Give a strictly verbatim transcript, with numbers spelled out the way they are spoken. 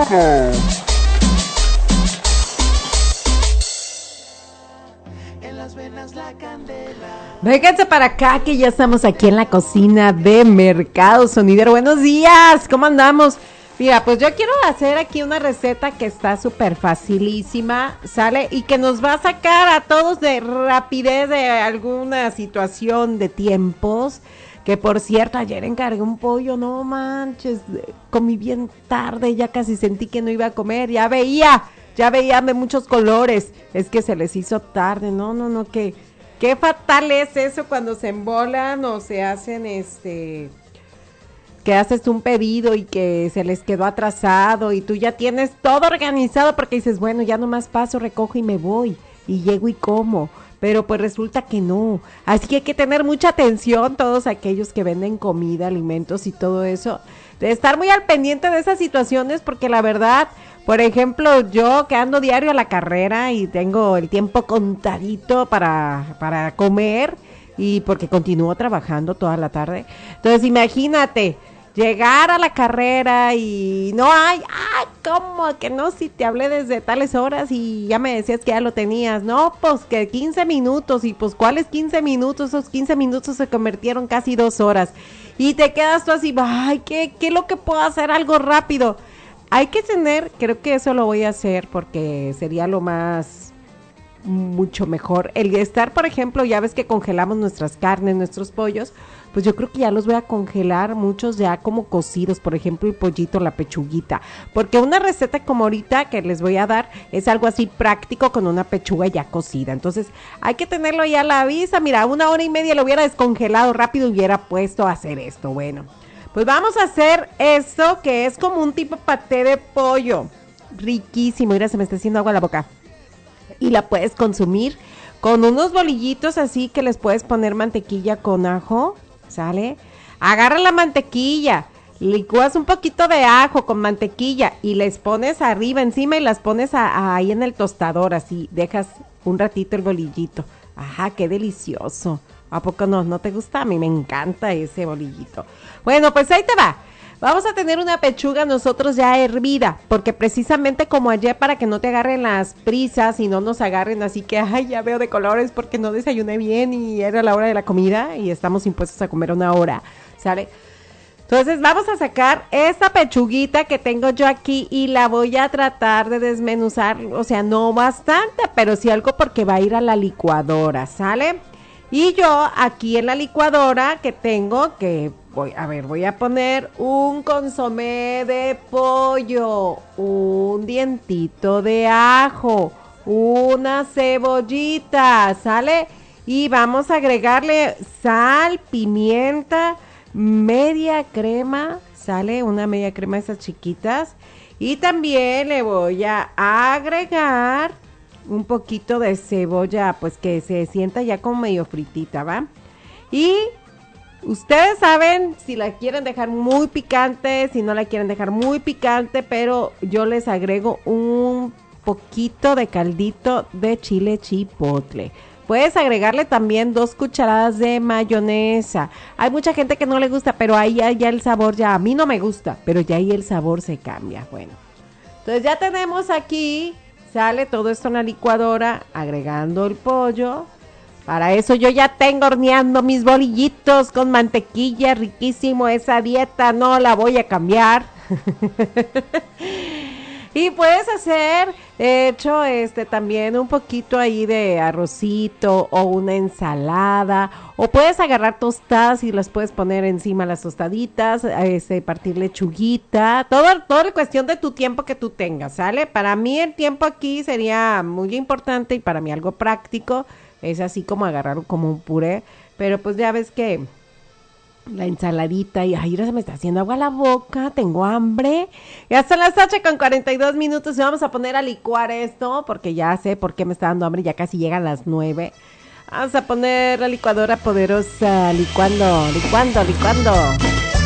todo. Vénganse para acá que ya estamos aquí en la cocina de Mercado Sonidero. Buenos días, ¿cómo andamos? Mira, pues yo quiero hacer aquí una receta que está súper facilísima, ¿sale? Y que nos va a sacar a todos de rapidez de alguna situación de tiempos. Que por cierto, ayer encargué un pollo, no manches, comí bien tarde, ya casi sentí que no iba a comer, ya veía, ya veía de muchos colores. Es que se les hizo tarde, no, no, no, que... Qué fatal es eso cuando se embolan o se hacen este, que haces un pedido y que se les quedó atrasado y tú ya tienes todo organizado porque dices, bueno, ya nomás paso, recojo y me voy y llego y como, pero pues resulta que no. Así que hay que tener mucha atención todos aquellos que venden comida, alimentos y todo eso, de estar muy al pendiente de esas situaciones porque la verdad... Por ejemplo, yo que ando diario a la carrera y tengo el tiempo contadito para, para comer y porque continúo trabajando toda la tarde. Entonces, imagínate, llegar a la carrera y no hay, ay, ¿cómo que no? Si te hablé desde tales horas y ya me decías que ya lo tenías. No, pues que quince minutos y pues ¿cuáles quince minutos? Esos quince minutos se convirtieron casi dos horas. Y te quedas tú así, ay, ¿qué, qué es lo que puedo hacer? Algo rápido. Hay que tener, creo que eso lo voy a hacer porque sería lo más, mucho mejor. El estar, por ejemplo, ya ves que congelamos nuestras carnes, nuestros pollos, pues yo creo que ya los voy a congelar, muchos ya como cocidos, por ejemplo, el pollito, la pechuguita. Porque una receta como ahorita que les voy a dar es algo así práctico con una pechuga ya cocida. Entonces hay que tenerlo ya a la vista. Mira, una hora y media lo hubiera descongelado rápido y hubiera puesto a hacer esto. Bueno. Pues vamos a hacer esto que es como un tipo paté de pollo, riquísimo, mira, se me está haciendo agua en la boca, y la puedes consumir con unos bolillitos así que les puedes poner mantequilla con ajo, ¿sale? Agarra la mantequilla, licúas un poquito de ajo con mantequilla y les pones arriba encima y las pones a, a, ahí en el tostador, así, dejas un ratito el bolillito, ajá, qué delicioso. ¿A poco no? ¿No te gusta? A mí me encanta ese bolillito. Bueno, pues ahí te va. Vamos a tener una pechuga nosotros ya hervida, porque precisamente como ayer para que no te agarren las prisas y no nos agarren así que, ay, ya veo de colores porque no desayuné bien y era la hora de la comida y estamos impuestos a comer una hora, ¿sale? Entonces vamos a sacar esta pechuguita que tengo yo aquí y la voy a tratar de desmenuzar, o sea, no bastante, pero sí algo porque va a ir a la licuadora, ¿sale? Y yo aquí en la licuadora que tengo, que voy, a ver, voy a poner un consomé de pollo, un dientito de ajo, una cebollita, ¿sale? Y vamos a agregarle sal, pimienta, media crema, ¿sale? Una media crema de esas chiquitas. Y también le voy a agregar un poquito de cebolla, pues que se sienta ya como medio fritita, ¿va? Y ustedes saben si la quieren dejar muy picante, si no la quieren dejar muy picante, pero yo les agrego un poquito de caldito de chile chipotle. Puedes agregarle también dos cucharadas de mayonesa. Hay mucha gente que no le gusta, pero ahí ya, ya el sabor ya, a mí no me gusta, pero ya ahí el sabor se cambia. Bueno, entonces ya tenemos aquí... Sale todo esto en la licuadora, agregando el pollo. Para eso yo ya tengo horneando mis bolillitos con mantequilla, riquísimo. Esa dieta no la voy a cambiar. Y puedes hacer, de hecho, este también un poquito ahí de arrocito o una ensalada. O puedes agarrar tostadas y las puedes poner encima las tostaditas, este, partir lechuguita. Todo, todo es cuestión de tu tiempo que tú tengas, ¿sale? Para mí el tiempo aquí sería muy importante y para mí algo práctico. Es así como agarrar como un puré. Pero pues ya ves que... la ensaladita y ay, se me está haciendo agua a la boca, tengo hambre. Ya son las ocho con cuarenta y dos minutos y vamos a poner a licuar esto porque ya sé por qué me está dando hambre, ya casi llegan las nueve. Vamos a poner la licuadora poderosa, licuando, licuando, licuando.